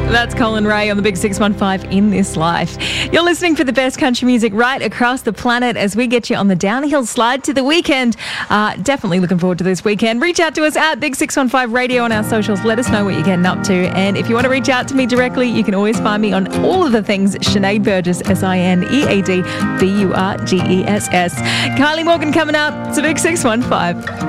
That's Colin Ray on the Big 615 In This Life. You're listening for the best country music right across the planet as we get you on the downhill slide to the weekend. Definitely looking forward to this weekend. Reach out to us at Big 615 Radio on our socials. Let us know what you're getting up to. And if you want to reach out to me directly, you can always find me on all of the things Sinead Burgess, SINEAD BURGESS. Kylie Morgan coming up. It's a Big 615.